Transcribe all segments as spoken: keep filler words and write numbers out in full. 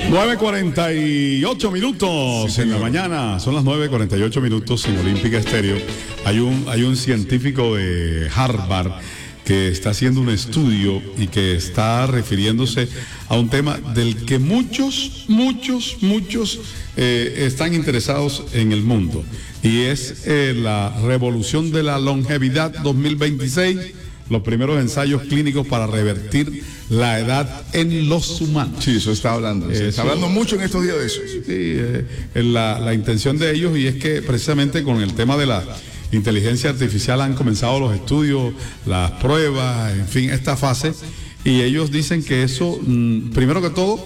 nueve cuarenta y ocho minutos sí, en la mañana, son las nueve cuarenta y ocho minutos en Olímpica Estéreo. Hay un, hay un científico de Harvard que está haciendo un estudio y que está refiriéndose a un tema del que muchos, muchos, muchos eh, están interesados en el mundo. Y es eh, la revolución de la longevidad dos mil veintiséis, los primeros ensayos clínicos para revertir la edad en los humanos. Sí, eso está hablando. Se está hablando mucho en estos días de eso. Sí, eh, la, la intención de ellos, y es que precisamente con el tema de la inteligencia artificial han comenzado los estudios, las pruebas, en fin, esta fase, y ellos dicen que eso, mmm, primero que todo,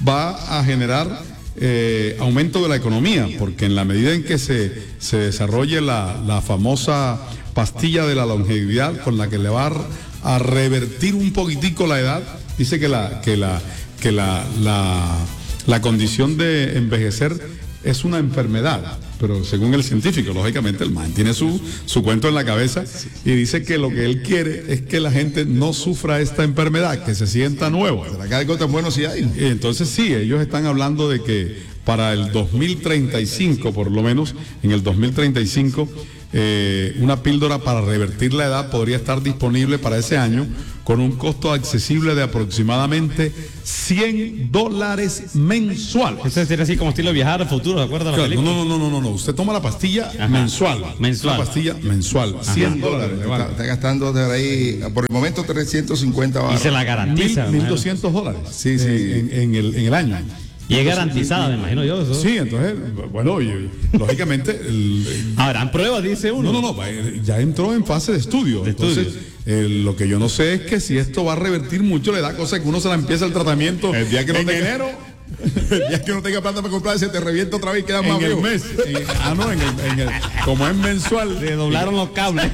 va a generar eh, aumento de la economía, porque en la medida en que se, se desarrolle la, la famosa pastilla de la longevidad con la que le va a, a revertir un poquitico la edad, dice que la, que la, que la, la, la condición de envejecer es una enfermedad, pero según el científico, lógicamente el man tiene su, su cuento en la cabeza y dice que lo que él quiere es que la gente no sufra esta enfermedad, que se sienta nuevo. Acá hay cosas buenas si hay. Entonces sí, ellos están hablando de que para el dos mil treinta y cinco, por lo menos, en el dos mil treinta y cinco, eh, una píldora para revertir la edad podría estar disponible para ese año con un costo accesible de aproximadamente cien dólares mensuales. Eso sería así como estilo viajar al futuro, ¿de acuerdo? Claro, no, no, no, no, no, no. Usted toma la pastilla Ajá. mensual. Mensual. La pastilla mensual. Ajá. cien dólares. Está, está gastando de ahí, por el momento, trescientos cincuenta barras. Y se la garantiza. mil doscientos dólares. Sí, sí. En, en, el, en el año. Y es garantizada, me imagino yo. Eso. Sí, entonces, bueno, y, lógicamente... El, Habrán pruebas, dice uno. No, no, no, ya entró en fase de estudio. De entonces, estudio. Eh, lo que yo no sé es que si esto va a revertir mucho la edad, cosa que uno se la empieza el tratamiento el día que no en tenga, enero. El día que no tenga plata para comprar, se te revienta otra vez y queda más en viejo. el mes. En, ah, no, en el, en el, como es mensual. Le doblaron los cables.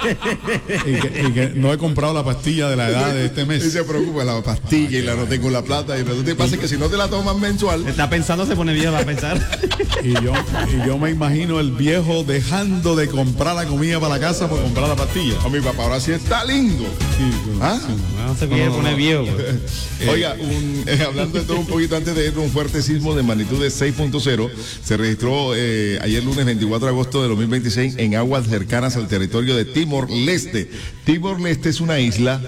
Y que, y que no he comprado la pastilla de la edad de este mes. Y se preocupa la pastilla ah, y la no tengo la plata. Y resulta que pasa que si no te la tomas mensual. Está pensando, se pone viejo a pensar. Y yo, y yo me imagino el viejo dejando de comprar la comida para la casa por comprar la pastilla. A mi papá ahora sí está lindo. Sí, ¿Ah? Sí, no se quiere no, no, poner no. viejo. Eh, Oiga, un, eh, hablando de todo un poquito antes de ir, un fuerte sismo de magnitud de seis punto cero se registró eh, ayer lunes veinticuatro de agosto de dos mil veintiséis en aguas cercanas al territorio de Timor-Leste. Timor-Leste es una isla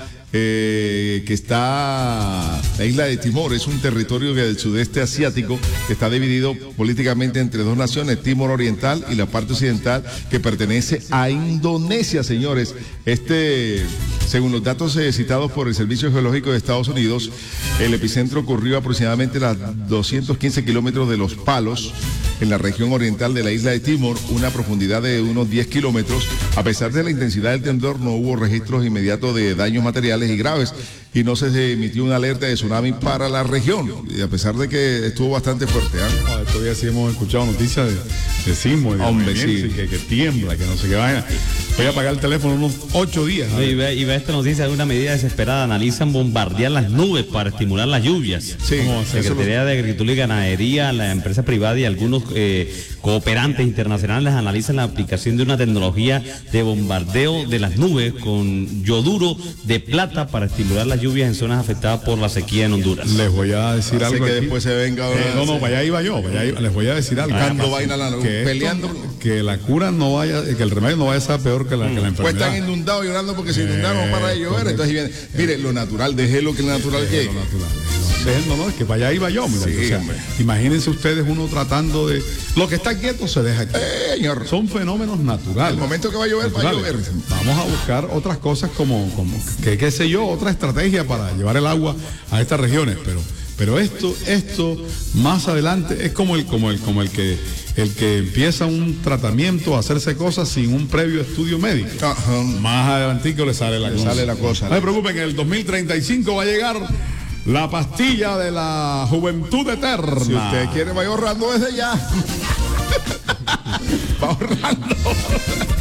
Eh, que está, la isla de Timor es un territorio del sudeste asiático que está dividido políticamente entre dos naciones, Timor Oriental y la parte occidental, que pertenece a Indonesia, señores. Este, según los datos eh, citados por el Servicio Geológico de Estados Unidos, el epicentro ocurrió aproximadamente a doscientos quince kilómetros de Los Palos, en la región oriental de la isla de Timor, una profundidad de unos diez kilómetros. A pesar de la intensidad del temblor, no hubo registros inmediatos de daños materiales y graves, y no se emitió una alerta de tsunami para la región, y a pesar de que estuvo bastante fuerte. ¿eh? Todavía sí hemos escuchado noticias de, de sismo, de Hombre, sí. que, que tiembla, que no sé qué vaina. Voy a apagar el teléfono unos ocho días. Y ve, y ve esta noticia de una medida desesperada. Analizan bombardear las nubes para estimular las lluvias. Sí, como Secretaría de Agricultura y Ganadería, la empresa privada y algunos eh, cooperantes internacionales analizan la aplicación de una tecnología de bombardeo de las nubes con yoduro de plata para estimular las lluvias en zonas afectadas por la sequía en Honduras. Les voy a decir Así algo que aquí. después se venga ahora. Eh, no, no, vaya iba yo, vaya iba, les voy a decir algo. Buscando vaina la nube, que peleando. Esto, que la cura no vaya, que el remedio no vaya a ser peor que la, mm. que la enfermedad. Pues están inundados llorando porque se inundaron eh, para de llover. Entonces viene, mire, lo natural, deje lo que el natural llegue. Lo natural. No, no, es que para allá iba yo. Mira, sí, o sea, imagínense ustedes uno tratando de... Lo que está quieto se deja quieto. Eh, señor. Son fenómenos naturales. El momento que va a llover, va a llover. Vamos a buscar otras cosas como, como que, qué sé yo, otra estrategia para llevar el agua a estas regiones. Pero, pero esto, esto más adelante es como el, como el, como el que el que empieza un tratamiento a hacerse cosas sin un previo estudio médico. Uh-huh. Más adelantico le sale la le cosa. Sale la cosa. No se preocupen, en el dos mil treinta y cinco va a llegar la pastilla de la juventud eterna. Si usted quiere, vaya ahorrando desde ya. Va ahorrando.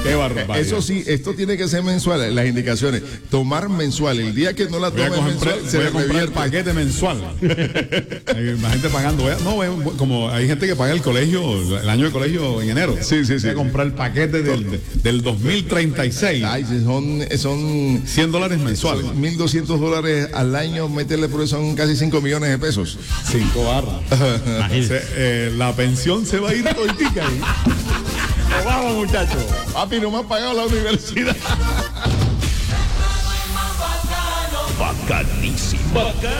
Qué barbaridad. Eso sí, esto tiene que ser mensual, las indicaciones. Tomar mensual. El día que no la Voy a, tomes coger, mensual, voy se a le comprar el revierte. paquete mensual. Hay más gente pagando. voy a- No, voy a- como hay gente que paga el colegio, el año de colegio en enero. Sí, sí, sí. Voy a comprar el paquete del, del dos mil treinta y seis. Ay, si son, son cien dólares mensuales. mil doscientos dólares al año, métele por eso, son casi cinco millones de pesos. Cinco barras. Imagínese. Se- eh, la pensión se va a ir toditica ahí. Nos vamos, muchachos. Papi, no me ha pagado la universidad. Bacanísimo.